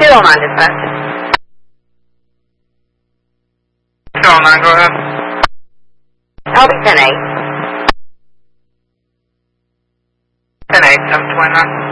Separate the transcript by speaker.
Speaker 1: 209 dispatch.
Speaker 2: 209, go ahead.
Speaker 1: Toby 10-8.
Speaker 2: 10-8, 729.